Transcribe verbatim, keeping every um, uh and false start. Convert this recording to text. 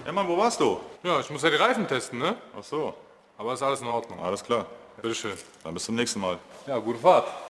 Ja, Mann, wo warst du? Ja, ich muss ja die Reifen testen, ne? Ach so, Aber ist alles in Ordnung. alles klar. Bitteschön. Dann bis zum nächsten Mal. Ja, gute Fahrt.